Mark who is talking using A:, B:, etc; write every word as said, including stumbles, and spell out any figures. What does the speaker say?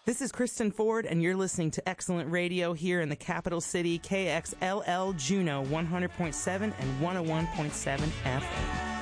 A: This is Kristen Ford, and you're listening to Excellent Radio here in the capital city, K X L L Juneau one hundred point seven and one oh one point seven F M.